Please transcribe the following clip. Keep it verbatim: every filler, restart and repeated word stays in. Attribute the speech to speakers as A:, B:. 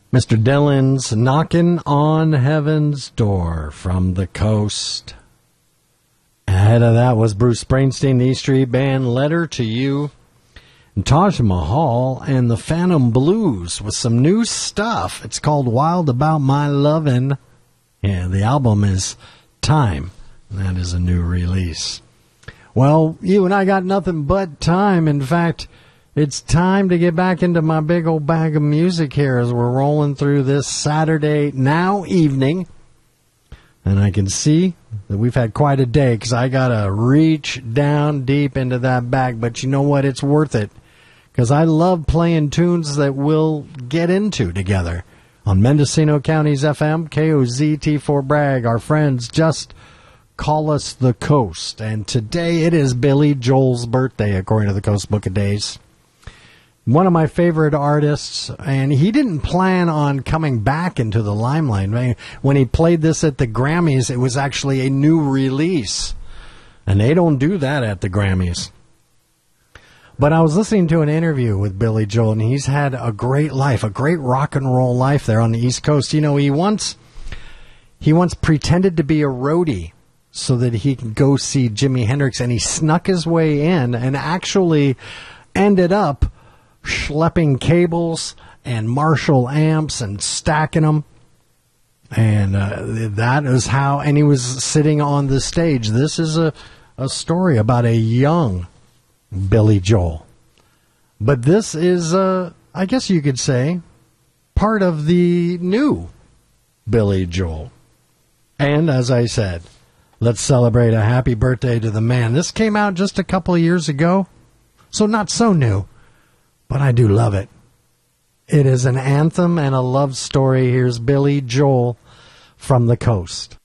A: Mister Dylan's Knocking on Heaven's Door from the Coast. Ahead of that was Bruce Springsteen, the E Street Band, Letter to You. And Taj Mahal and the Phantom Blues with some new stuff. It's called Wild About My Lovin'. Yeah, the album is Time. That is a new release. Well, you and I got nothing but time. In fact, it's time to get back into my big old bag of music here as we're rolling through this Saturday now evening. And I can see that we've had quite a day because I got to reach down deep into that bag. But you know what? It's worth it because I love playing tunes that we'll get into together. On Mendocino County's F M, K O Z T four Bragg, our friends just call us the Coast. And today it is Billy Joel's birthday, according to the Coast Book of Days. One of my favorite artists, and he didn't plan on coming back into the limelight. When he played this at the Grammys, it was actually a new release. And they don't do that at the Grammys. But I was listening to an interview with Billy Joel, and he's had a great life, a great rock and roll life there on the East Coast. You know, he once, he once pretended to be a roadie so that he could go see Jimi Hendrix, and he snuck his way in and actually ended up schlepping cables and Marshall amps and stacking them. And uh, that is how, and he was sitting on the stage. This is a, a story about a young Billy Joel. But this is, uh, I guess you could say, part of the new Billy Joel. And as I said, let's celebrate a happy birthday to the man. This came out just a couple of years ago, so not so new. But I do love it. It is an anthem and a love story. Here's Billy Joel from the Coast.